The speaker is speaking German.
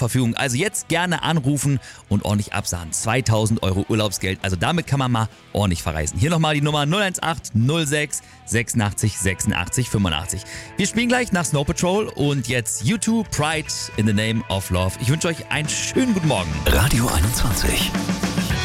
Verfügung. Also jetzt gerne anrufen und ordentlich absahen. 2000 Euro Urlaubsgeld. Also damit kann man mal ordentlich verreisen. Hier nochmal die Nummer 018 06 86 86 85. Wir spielen gleich nach Snow Patrol und jetzt U2 Pride in the Name of Love. Ich wünsche euch einen schönen guten Morgen. Radio 21.